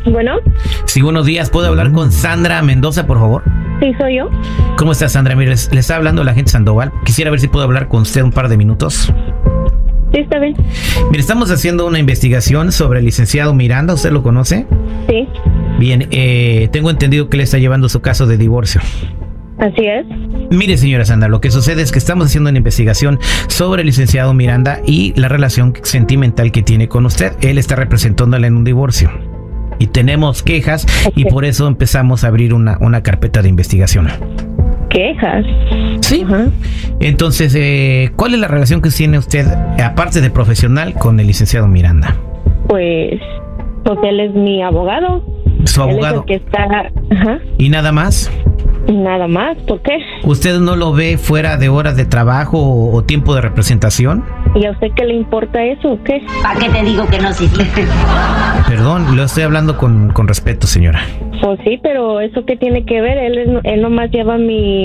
Bueno, Sí, buenos días. ¿Puedo hablar con Sandra Mendoza, por favor? sí, soy yo. ¿Cómo está, Sandra? Mire, le está hablando la agente Sandoval. Quisiera ver si puedo hablar con usted un par de minutos. Sí, está bien. Mire, estamos haciendo una investigación sobre el licenciado Miranda. ¿Usted lo conoce? Sí, Bien, tengo entendido que le está llevando su caso de divorcio. así es. Mire, señora Sandra, lo que sucede es que estamos haciendo una investigación sobre el licenciado Miranda y la relación sentimental que tiene con usted. Él está representándole en un divorcio. Y tenemos quejas y por eso empezamos a abrir una carpeta de investigación. ¿Quejas? Sí. Ajá. Entonces, ¿cuál es la relación que tiene usted, aparte de profesional, con el licenciado Miranda? Pues él es mi abogado. Su Él abogado. es el que está... Ajá. ¿Y nada más? Nada más, ¿por qué? ¿Usted no lo ve fuera de horas de trabajo o tiempo de representación? ¿Y a usted qué le importa eso o qué? ¿Para qué te digo que no, sí? Perdón, lo estoy hablando con respeto, señora. Pues sí, pero ¿eso qué tiene que ver? Él nomás lleva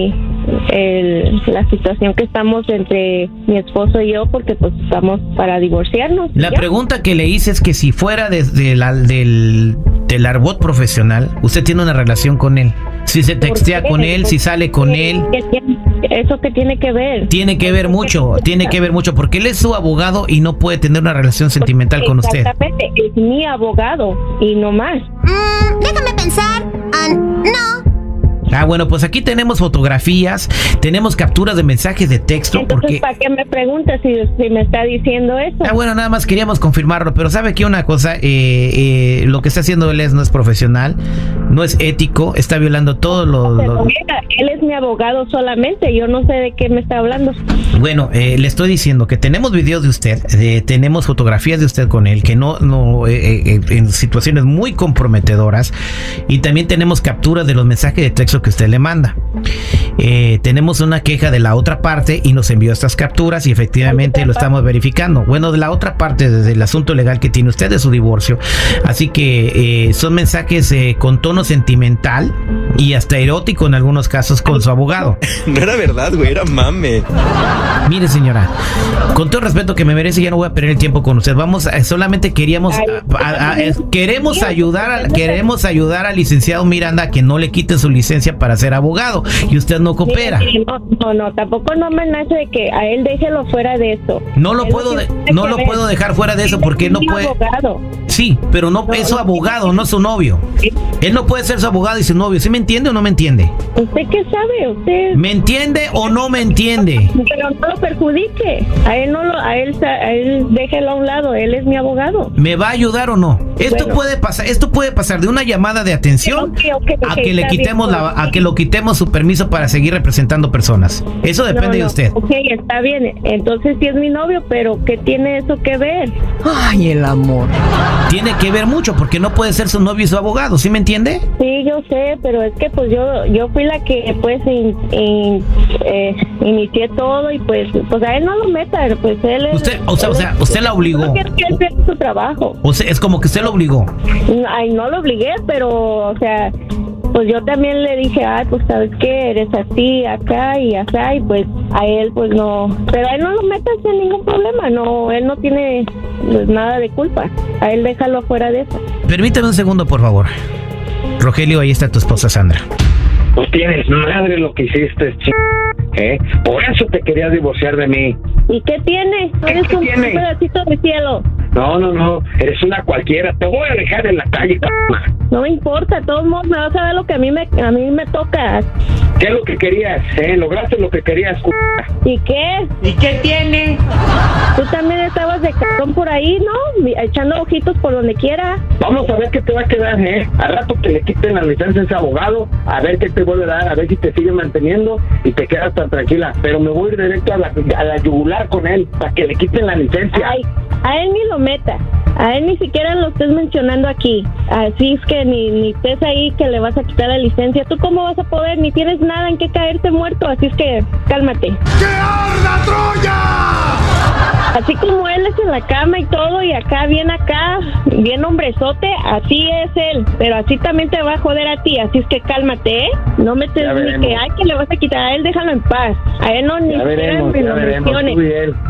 la situación que estamos entre mi esposo y yo, porque pues estamos para divorciarnos. La ¿ya? pregunta que le hice es que si fuera desde del arbot profesional, usted tiene una relación con él. Si se textea con él, si sale con él. ¿Eso qué tiene que ver? Tiene que ver mucho, porque él es su abogado y no puede tener una relación sentimental con usted. Exactamente, es mi abogado y no más. Déjame pensar. No. Ah, bueno, pues aquí tenemos fotografías, tenemos capturas de mensajes de texto. Entonces, ¿para qué me pregunta si me está diciendo eso? Ah, bueno, nada más queríamos confirmarlo, pero ¿sabe qué? Una cosa, lo que está haciendo él no es profesional, no es ético, está violando todo Pero mira, él es mi abogado solamente, yo no sé de qué me está hablando. Bueno, le estoy diciendo que tenemos videos de usted, tenemos fotografías de usted con él, que en situaciones muy comprometedoras, y también tenemos capturas de los mensajes de texto que usted le manda. Tenemos una queja de la otra parte y nos envió estas capturas y efectivamente lo estamos verificando. Bueno, de la otra parte, desde el asunto legal que tiene usted de su divorcio, así que son mensajes con tono sentimental y hasta erótico en algunos casos con su abogado. No era verdad, güey, era mame. Mire, señora, con todo el respeto que me merece, ya no voy a perder el tiempo con usted. Solamente queremos ayudar al licenciado Miranda a que no le quiten su licencia para ser abogado y usted no coopera. No, tampoco no me nace de que a él déjelo fuera de eso. No lo puedo dejar fuera de eso porque no puede. Abogado. Sí, pero no es su abogado, no es su novio. Él no puede ser su abogado y su novio. ¿Sí me entiende o no me entiende? ¿Usted qué sabe? ¿Usted? ¿Me entiende o no me entiende? Pero no lo perjudique. A él déjelo a un lado. Él es mi abogado. ¿Me va a ayudar o no? Esto puede pasar de una llamada de atención a que le quitemos lo quitemos su permiso para seguir representando personas. Eso depende de usted. Ok, está bien. Entonces sí es mi novio, pero ¿qué tiene eso que ver? Ay, el amor. Tiene que ver mucho porque no puede ser su novio y su abogado, ¿sí me entiende? Sí, yo sé, pero es que pues yo fui la que pues inicié todo y pues a él no lo meta, pues él es... Usted la obligó. No quiero que él pierda su trabajo. O sea, es como que usted lo obligó. Ay, no lo obligué, pero o sea... Pues yo también le dije, pues sabes qué, eres así, acá y acá, y pues a él pues no, pero a él no lo metas en ningún problema, no, él no tiene pues, nada de culpa, a él déjalo fuera de eso. Permítame un segundo, por favor. Rogelio, ahí está tu esposa Sandra. Pues tienes madre lo que hiciste, por eso te querías divorciar de mí. ¿Y qué tiene? Eres un pedacito de cielo. No, eres una cualquiera, te voy a dejar en la calle, No me importa, de todos modos me vas a ver lo que a mí me toca. ¿Qué es lo que querías? Lograste lo que querías, ¿Y qué? ¿Y qué tiene? Tú también estabas de cartón por ahí, ¿no? Echando ojitos por donde quiera. Vamos a ver qué te va a quedar, Al rato que le quiten la licencia a ese abogado, a ver qué te vuelve a dar, a ver si te sigue manteniendo y te quedas tan tranquila. Pero me voy a ir directo a la yugular con él, para que le quiten la licencia. Ay, a él ni lo meta. A él ni siquiera lo estés mencionando aquí. Así es que ni estés ahí que le vas a quitar la licencia. ¿Tú cómo vas a poder? Ni tienes nada en qué caerte muerto. Así es que cálmate. ¡Que arda Troya! Así como él es en la cama y todo, y acá, bien hombrezote, así es él. Pero así también te va a joder a ti. Así es que cálmate, ¿eh? No me te ni que le vas a quitar a él, déjalo en paz. A él no, ni siquiera me lo menciones.